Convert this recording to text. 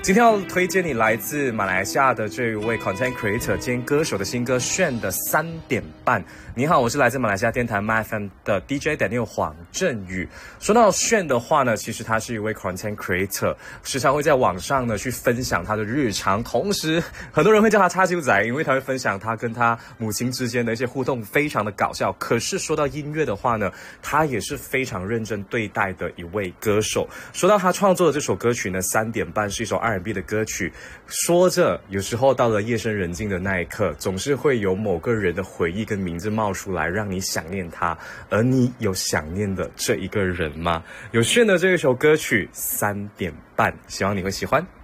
今天要推荐你来自马来西亚的这一位 content creator 兼歌手的新歌《炫的3点半》。你好，我是来自马来西亚电台 MyFM 的 DJ Daniel 黄振宇。说到炫的话呢，其实他是一位 content creator， 时常会在网上呢去分享他的日常，同时很多人会叫他叉烧仔，因为他会分享他跟他母亲之间的一些互动，非常的搞笑。可是说到音乐的话呢，他也是非常认真对待的一位歌手。说到他创作的这首歌曲呢，3点半是一首R&B 的歌曲，说着有时候到了夜深人静的那一刻，总是会有某个人的回忆跟名字冒出来，让你想念他。而你有想念的这一个人吗？有炫的这一首歌曲3点半，希望你会喜欢。